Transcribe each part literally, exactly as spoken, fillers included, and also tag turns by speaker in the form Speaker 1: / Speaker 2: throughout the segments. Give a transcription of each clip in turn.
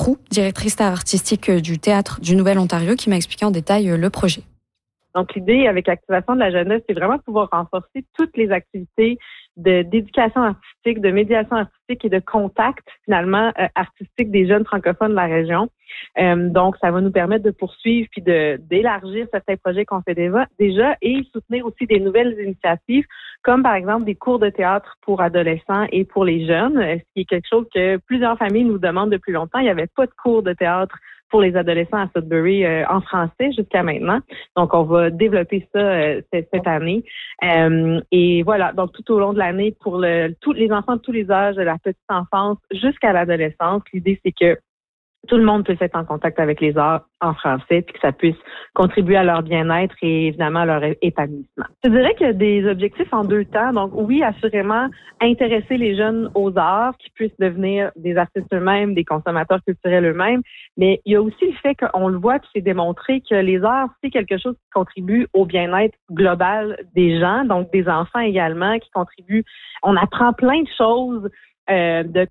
Speaker 1: Proux, directrice artistique du Théâtre du Nouvel-Ontario, qui m'a expliqué en détail le projet.
Speaker 2: Donc, l'idée avec l'activation de la jeunesse, c'est vraiment de pouvoir renforcer toutes les activités de d'éducation artistique, de médiation artistique et de contact, finalement, euh, artistique des jeunes francophones de la région. Euh, donc, ça va nous permettre de poursuivre puis de d'élargir certains projets qu'on fait déjà, déjà et soutenir aussi des nouvelles initiatives, comme par exemple des cours de théâtre pour adolescents et pour les jeunes, ce qui est quelque chose que plusieurs familles nous demandent depuis longtemps. Il n'y avait pas de cours de théâtre pour les adolescents à Sudbury euh, en français jusqu'à maintenant. Donc, on va développer ça euh, cette, cette année. Euh, et voilà, donc tout au long de l'année, pour le, tous les enfants de tous les âges, de la petite enfance jusqu'à l'adolescence, l'idée, c'est que tout le monde puisse être en contact avec les arts en français, puis que ça puisse contribuer à leur bien-être et évidemment à leur épanouissement. Je dirais qu'il y a des objectifs en deux temps. Donc oui, assurément, intéresser les jeunes aux arts, qu'ils puissent devenir des artistes eux-mêmes, des consommateurs culturels eux-mêmes. Mais il y a aussi le fait qu'on le voit, puis c'est démontré que les arts, c'est quelque chose qui contribue au bien-être global des gens, donc des enfants également, qui contribuent. On apprend plein de choses euh, de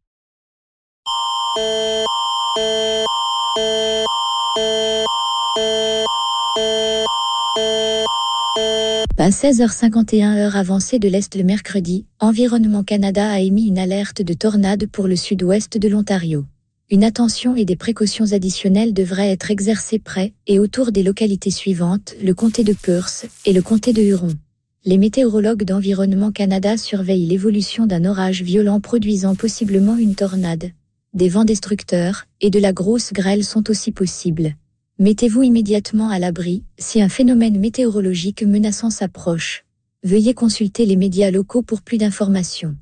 Speaker 3: À seize heures cinquante et un heure avancée de l'Est le mercredi, Environnement Canada a émis une alerte de tornade pour le sud-ouest de l'Ontario. Une attention et des précautions additionnelles devraient être exercées près et autour des localités suivantes, le comté de Perth et le comté de Huron. Les météorologues d'Environnement Canada surveillent l'évolution d'un orage violent produisant possiblement une tornade. Des vents destructeurs et de la grosse grêle sont aussi possibles. Mettez-vous immédiatement à l'abri si un phénomène météorologique menaçant s'approche. Veuillez consulter les médias locaux pour plus d'informations.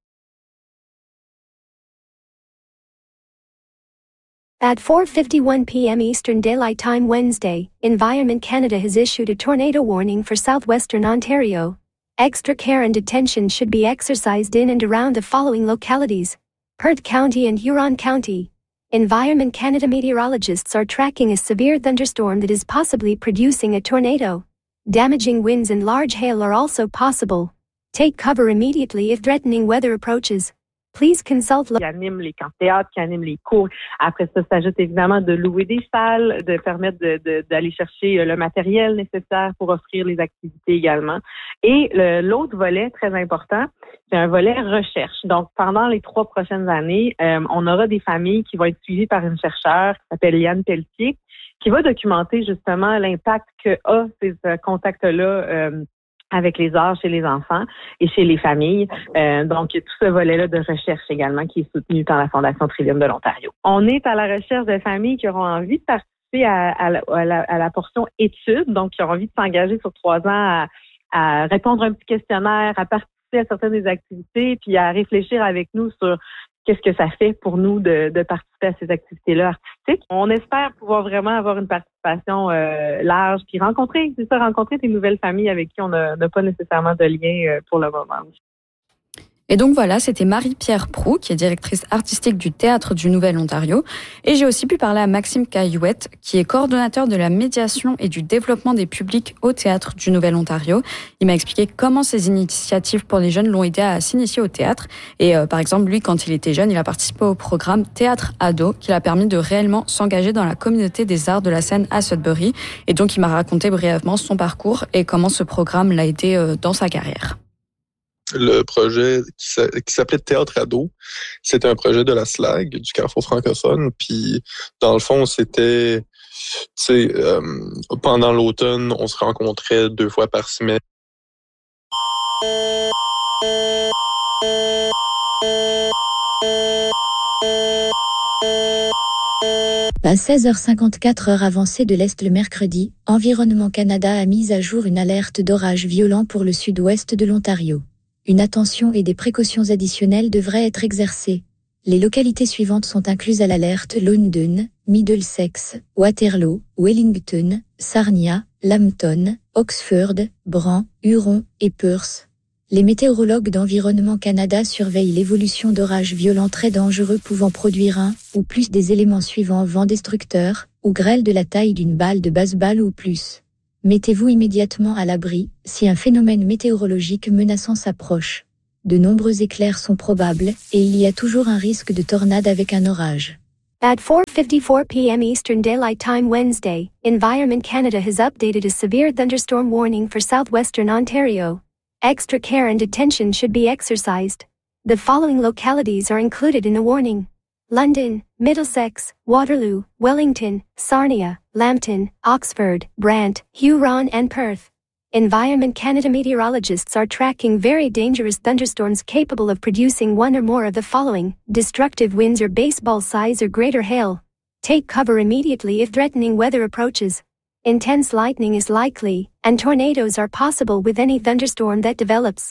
Speaker 4: At four fifty-one p m Eastern Daylight Time Wednesday, Environment Canada has issued a tornado warning for southwestern Ontario. Extra care and attention should be exercised in and around the following localities: Perth County and Huron County. Environment Canada meteorologists are tracking a severe thunderstorm that is possibly producing a tornado. Damaging winds and large hail are also possible. Take cover immediately if threatening weather approaches. Please consult...
Speaker 2: Qui anime les camps de théâtre, qui anime les cours. Après ça, s'ajoute évidemment de louer des salles, de permettre de, de, d'aller chercher le matériel nécessaire pour offrir les activités également. Et le, l'autre volet très important, c'est un volet recherche. Donc, pendant les trois prochaines années, euh, on aura des familles qui vont être suivies par une chercheure qui s'appelle Liane Pelletier, qui va documenter justement l'impact que a ces euh, contacts-là euh, avec les arts chez les enfants et chez les familles. Euh, donc, tout ce volet-là de recherche également qui est soutenu par la Fondation Trillium de l'Ontario. On est à la recherche de familles qui auront envie de participer à, à, la, à, la, à la portion études, donc qui auront envie de s'engager sur trois ans à, à répondre à un petit questionnaire, à participer à certaines des activités, puis à réfléchir avec nous sur qu'est-ce que ça fait pour nous de, de participer à ces activités-là artistiques. On espère pouvoir vraiment avoir une participation euh, large, puis rencontrer, c'est ça, rencontrer des nouvelles familles avec qui on n'a pas nécessairement de lien euh, pour le moment.
Speaker 1: Et donc voilà, c'était Marie-Pierre Proux, qui est directrice artistique du Théâtre du Nouvel-Ontario. Et j'ai aussi pu parler à Maxime Caillouette, qui est coordonnateur de la médiation et du développement des publics au Théâtre du Nouvel-Ontario. Il m'a expliqué comment ces initiatives pour les jeunes l'ont aidé à s'initier au théâtre. Et euh, par exemple, lui, quand il était jeune, il a participé au programme Théâtre Ado, qui l'a permis de réellement s'engager dans la communauté des arts de la scène à Sudbury. Et donc, il m'a raconté brièvement son parcours et comment ce programme l'a aidé euh, dans sa carrière.
Speaker 5: Le projet qui s'appelait Théâtre Ado, c'était un projet de la S L A G, du Carrefour francophone. Puis, dans le fond, c'était, tu sais, euh, pendant l'automne, on se rencontrait deux fois par semaine.
Speaker 3: À seize heures cinquante-quatre heure avancée de l'Est le mercredi, Environnement Canada a mis à jour une alerte d'orage violent pour le sud-ouest de l'Ontario. Une attention et des précautions additionnelles devraient être exercées. Les localités suivantes sont incluses à l'alerte: London, Middlesex, Waterloo, Wellington, Sarnia, Lambton, Oxford, Bran, Huron et Perth. Les météorologues d'Environnement Canada surveillent l'évolution d'orages violents très dangereux pouvant produire un ou plus des éléments suivants: vent destructeur ou grêle de la taille d'une balle de baseball ou plus. Mettez-vous immédiatement à l'abri si un phénomène météorologique menaçant s'approche. De nombreux éclairs sont probables et il y a toujours un risque de tornade avec un orage.
Speaker 4: At four fifty-four p.m. Eastern Daylight Time Wednesday, Environment Canada has updated a severe thunderstorm warning for southwestern Ontario. Extra care and attention should be exercised. The following localities are included in the warning: London, Middlesex, Waterloo, Wellington, Sarnia, Lambton, Oxford, Brant, Huron and Perth. Environment Canada meteorologists are tracking very dangerous thunderstorms capable of producing one or more of the following: destructive winds or baseball size or greater hail. Take cover immediately if threatening weather approaches. Intense lightning is likely, and tornadoes are possible with any thunderstorm that develops.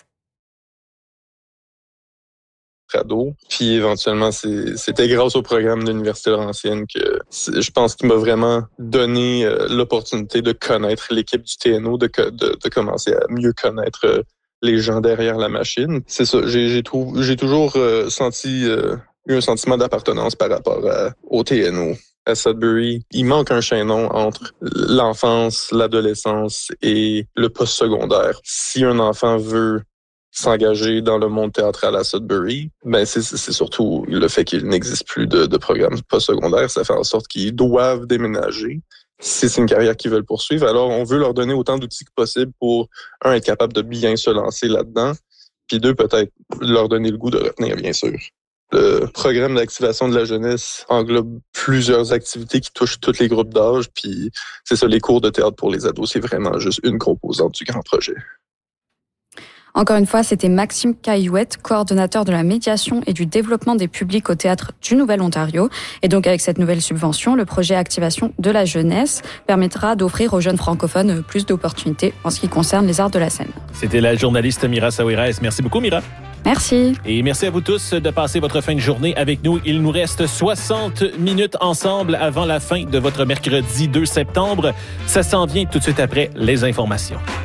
Speaker 5: Puis éventuellement, c'est, c'était grâce au programme de l'Université Laurentienne que je pense qu'il m'a vraiment donné euh, l'opportunité de connaître l'équipe du T N O, de, de, de commencer à mieux connaître euh, les gens derrière la machine. C'est ça, j'ai, j'ai, trou- j'ai toujours euh, senti euh, eu un sentiment d'appartenance par rapport à, au T N O. À Sudbury, il manque un chaînon entre l'enfance, l'adolescence et le post-secondaire. Si un enfant veut s'engager dans le monde théâtral à Sudbury, ben c'est, c'est surtout le fait qu'il n'existe plus de, de programme postsecondaire. Ça fait en sorte qu'ils doivent déménager. Si c'est une carrière qu'ils veulent poursuivre, alors on veut leur donner autant d'outils que possible pour, un, être capable de bien se lancer là-dedans, puis deux, peut-être leur donner le goût de retenir, bien sûr. Le programme d'activation de la jeunesse englobe plusieurs activités qui touchent tous les groupes d'âge, puis c'est ça, les cours de théâtre pour les ados, c'est vraiment juste une composante du grand projet.
Speaker 1: Encore une fois, c'était Maxime Caillouette, coordonnateur de la médiation et du développement des publics au Théâtre du Nouvel-Ontario. Et donc, avec cette nouvelle subvention, le projet Activation de la jeunesse permettra d'offrir aux jeunes francophones plus d'opportunités en ce qui concerne les arts de la scène.
Speaker 6: C'était la journaliste Mira Saouirès. Merci beaucoup, Mira.
Speaker 1: Merci.
Speaker 6: Et merci à vous tous de passer votre fin de journée avec nous. Il nous reste soixante minutes ensemble avant la fin de votre mercredi deux septembre. Ça s'en vient tout de suite après les informations.